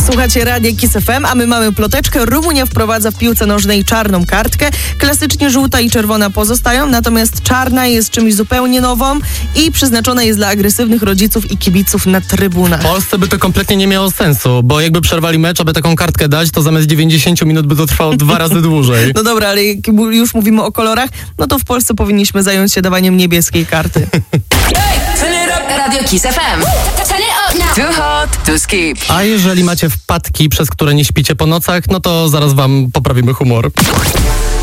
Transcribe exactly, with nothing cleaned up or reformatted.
Słuchacie Radia Kiss F M, a my mamy ploteczkę. Rumunia wprowadza w piłce nożnej czarną kartkę. Klasycznie żółta i czerwona pozostają, natomiast czarna jest czymś zupełnie nową i przeznaczona jest dla agresywnych rodziców i kibiców na trybunach. W Polsce by to kompletnie nie miało sensu, bo jakby przerwali mecz, aby taką kartkę dać, to zamiast dziewięćdziesiąt minut by to trwało dwa razy dłużej. No dobra, ale jak już mówimy o kolorach, no to w Polsce powinniśmy zająć się dawaniem niebieskiej karty. Radio Kiss F M. Turn it up now. Too hot to skip. A jeżeli macie wpadki, przez które nie śpicie po nocach, no to zaraz wam poprawimy humor.